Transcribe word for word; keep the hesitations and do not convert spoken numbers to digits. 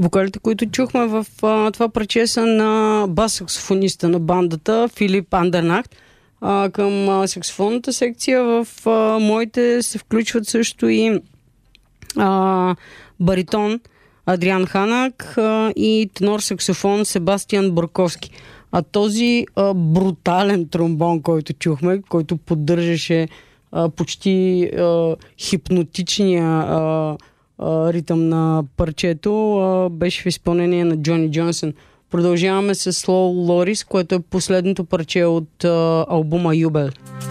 Вокалите, които чухме в а, това парче са на бас-саксофониста на бандата Филип Андернахт. А, към а, саксофонната секция в а, моите се включват също и а, баритон Адриан Ханак а, и тенор-саксофон Себастиан Бурковски. А този а, брутален тромбон, който чухме, който поддържаше а, почти а, хипнотичния а, а, ритъм на парчето, а, беше в изпълнение на Джони Джонсън. Продължаваме с Slow Loris, което е последното парче от а, албума Юбел.